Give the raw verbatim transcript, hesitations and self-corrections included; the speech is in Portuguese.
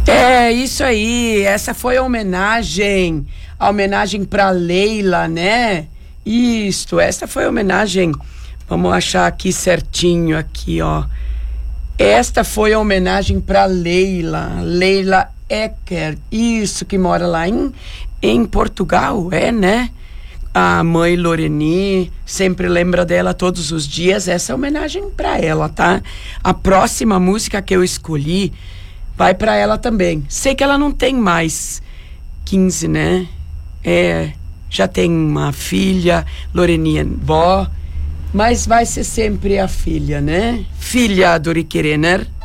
É, isso aí. Essa foi a homenagem, a homenagem pra Leila, né? Isto, essa foi a homenagem. Vamos achar aqui certinho, aqui, ó. Esta foi a homenagem pra Leila, Leila Ecker, isso, que mora lá em, em Portugal, é, né? A mãe Loreni sempre lembra dela todos os dias. Essa é homenagem pra ela, tá? A próxima música que eu escolhi vai pra ela também. Sei que ela não tem mais quinze, né? É, já tem uma filha, Loreni é vó, mas vai ser sempre a filha, né? Filha do Rick Renner.